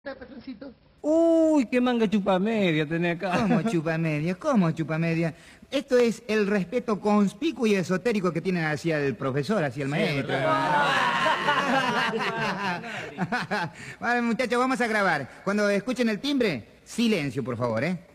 patroncito. Uy, qué manga chupamedia tenés acá. ¿Cómo chupamedia? ¿Cómo chupamedia? Esto es el respeto conspicuo y esotérico que tienen hacia el profesor, hacia el maestro. Vale, muchachos, vamos a grabar. Cuando escuchen el timbre, silencio, por favor, ¿eh?